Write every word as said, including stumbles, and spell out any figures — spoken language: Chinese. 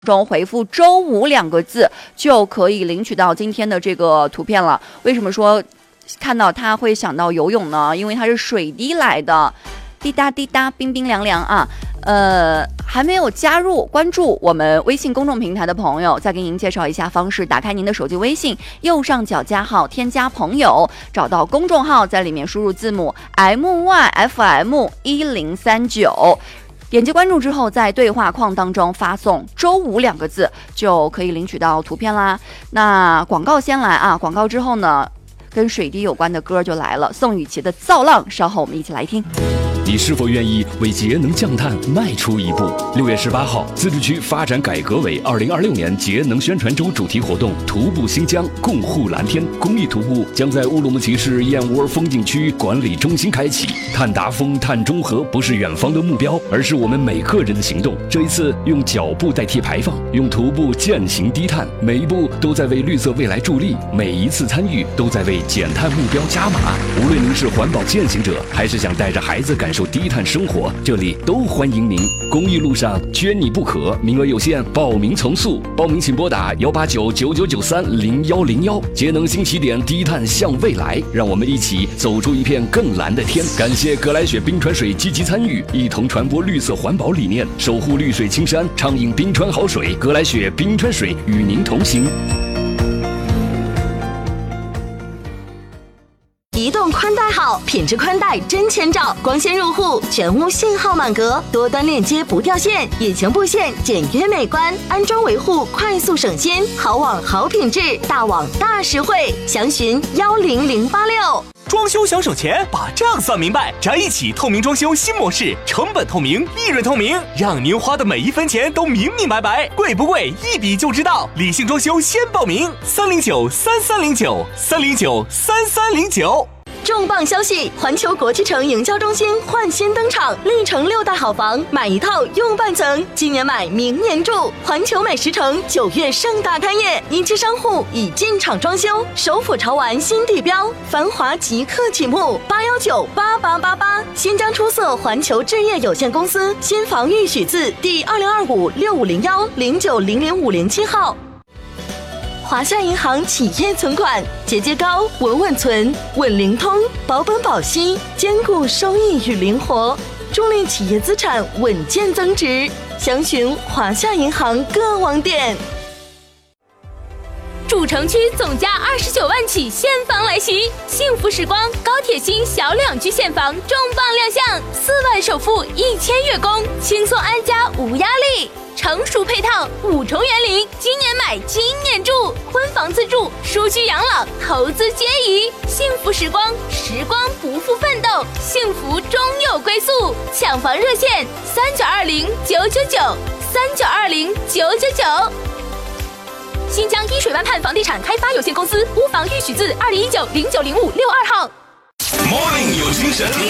中回复周五两个字就可以领取到今天的这个图片了。为什么说看到它会想到游泳呢？因为它是水滴来的，滴答滴答，冰冰凉凉啊。呃，还没有加入关注我们微信公众平台的朋友，再给您介绍一下方式：打开您的手机微信，右上角加号，添加朋友，找到公众号，在里面输入字母 M Y F M 一零三九。点击关注之后，在对话框当中发送周五两个字，就可以领取到图片啦。那广告先来啊，广告之后呢，跟水滴有关的歌就来了，宋雨琦的《造浪》，稍后我们一起来听。 你是否愿意为节能降碳迈出一步？六月十八号，自治区发展改革委二零二六年节能宣传周主题活动“徒步新疆，共护蓝天”公益徒步将在乌鲁木齐市燕窝风景区管理中心开启。碳达峰、碳中和不是远方的目标，而是我们每个人的行动。这一次，用脚步代替排放，用徒步践行低碳，每一步都在为绿色未来助力，每一次参与都在为减碳目标加码。无论您是环保践行者，还是想带着孩子感受低碳生活，这里都欢迎您。公益路上缺你不可，名额有限，报名从速。报名请拨打幺八九九九九三零幺零幺。节能新起点，低碳向未来，让我们一起走出一片更蓝的天。感谢格莱雪冰川水积极参与，一同传播绿色环保理念，守护绿水青山，畅饮冰川好水。格莱雪冰川水与您同行。 移动宽带好，品质宽带真千兆，光纤入户，全屋信号满格，多端链接不掉线，引擎布线简约美观，安装维护快速省心，好网好品质，大网大实惠，详询幺零零八六。 装修想省钱，把账算明白，宅一起透明装修新模式，成本透明，利润透明，让您花的每一分钱都明明白白，贵不贵一比就知道。理性装修先报名，三零九三三零九三零九三三零九。 重磅消息！环球国际城营销中心焕新登场，历城六大好房，买一套用半层，今年买明年住。环球美食城九月盛大开业，一期商户已进场装修，首府潮玩新地标，繁华即刻启幕。八幺九八八八八，新疆出色环球置业有限公司新房预许字第二零二五六五零幺零九零零五零七号。华夏银行企业存款，节节高，稳稳存，稳灵通，保本保息，兼顾收益与灵活，助力企业资产稳健增值。详询华夏银行各网点。 主城区总价二十九万起现房来袭，幸福时光高铁新小两居现房重磅亮相，四万首付，一千月供，轻松安家无压力。成熟配套，五重园林，今年买今年住，婚房自住，舒居养老，投资皆宜。幸福时光，时光不负奋斗，幸福终有归宿。抢房热线：三九二零九九九，三九二零九九九。新疆依水湾畔房地产开发有限公司屋房预许字二零一九零九零五六二号。 Morning 有精神。